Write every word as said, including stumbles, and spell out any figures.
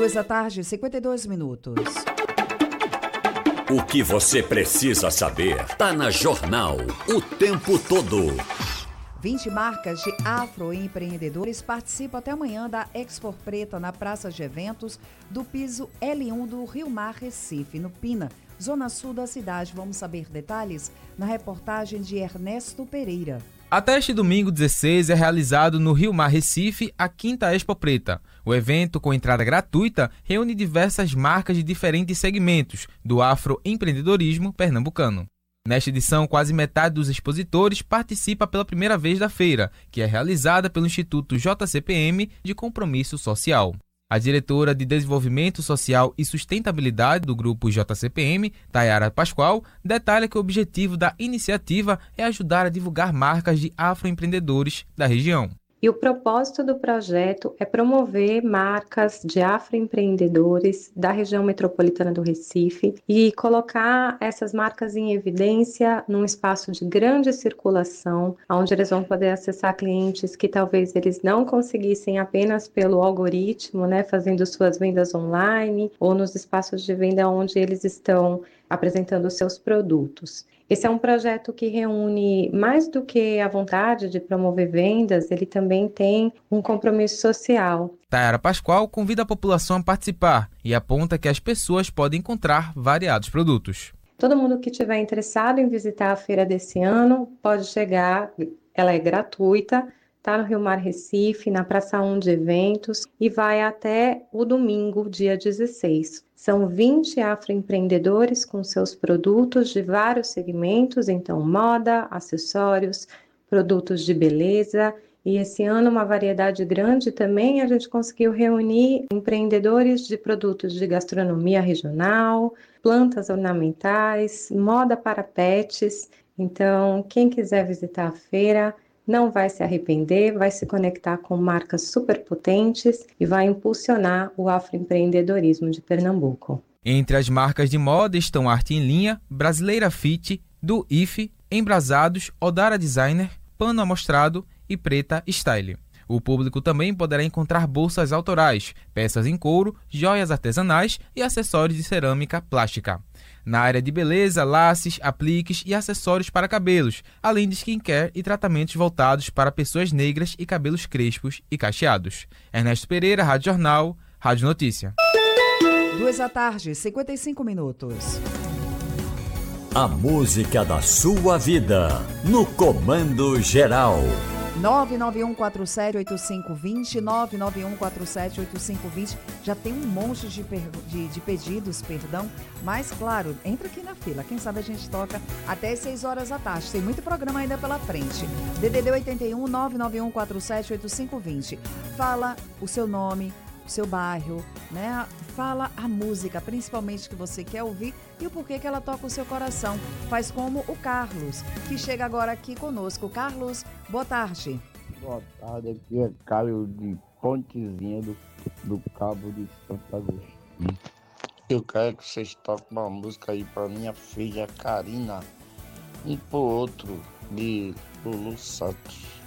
Duas da tarde, cinquenta e dois minutos. O que você precisa saber tá na Jornal o tempo todo. vinte marcas de afroempreendedores participam até amanhã da Expo Preta na Praça de Eventos do piso L um do Rio Mar Recife, no Pina, zona sul da cidade. Vamos saber detalhes na reportagem de Ernesto Pereira. Até este domingo dezesseis é realizado no Rio Mar Recife a quinta Expo Preta. O evento, com entrada gratuita, reúne diversas marcas de diferentes segmentos do afroempreendedorismo pernambucano. Nesta edição, quase metade dos expositores participa pela primeira vez da feira, que é realizada pelo Instituto J C P M de Compromisso Social. A diretora de Desenvolvimento Social e Sustentabilidade do Grupo J C P M, Tayara Pascoal, detalha que o objetivo da iniciativa é ajudar a divulgar marcas de afroempreendedores da região. E o propósito do projeto é promover marcas de afroempreendedores da região metropolitana do Recife e colocar essas marcas em evidência num espaço de grande circulação, onde eles vão poder acessar clientes que talvez eles não conseguissem apenas pelo algoritmo, né, fazendo suas vendas online ou nos espaços de venda onde eles estão apresentando seus produtos. Esse é um projeto que reúne, mais do que a vontade de promover vendas, ele também tem um compromisso social. Tayara Pascoal convida a população a participar e aponta que as pessoas podem encontrar variados produtos. Todo mundo que estiver interessado em visitar a feira desse ano pode chegar, ela é gratuita, está no Rio Mar Recife, na Praça um de Eventos e vai até o domingo, dia dezesseis. São vinte afroempreendedores com seus produtos de vários segmentos, então moda, acessórios, produtos de beleza. E esse ano uma variedade grande também, a gente conseguiu reunir empreendedores de produtos de gastronomia regional, plantas ornamentais, moda para pets. Então, quem quiser visitar a feira, não vai se arrepender, vai se conectar com marcas super potentes e vai impulsionar o afroempreendedorismo de Pernambuco. Entre as marcas de moda estão Arte em Linha, Brasileira Fit, do I F E, Embrasados, Odara Designer, Pano Amostrado e Preta Style. O público também poderá encontrar bolsas autorais, peças em couro, joias artesanais e acessórios de cerâmica plástica. Na área de beleza, laces, apliques e acessórios para cabelos, além de skincare e tratamentos voltados para pessoas negras e cabelos crespos e cacheados. Ernesto Pereira, Rádio Jornal, Rádio Notícia. Duas da tarde, cinquenta e cinco minutos. A música da sua vida, no Comando Geral. nove nove um quatro sete oito cinco dois zero, nove nove um quatro sete oito cinco dois zero. Já tem um monte de, per... de, de pedidos, perdão. Mas, claro, entra aqui na fila. Quem sabe a gente toca até as seis horas da tarde. Tem muito programa ainda pela frente. D D D oitenta e um, nove nove um quatro sete oito cinco dois zero. Fala o seu nome, o seu bairro, né? Fala a música, principalmente que você quer ouvir e o porquê que ela toca o seu coração. Faz como o Carlos, que chega agora aqui conosco. Carlos, boa tarde. Boa tarde, aqui é Caio de Pontezinha do, do Cabo de Santo Agostinho. Eu quero que vocês toquem uma música aí pra minha filha Karina, um pro outro de Lulu Santos.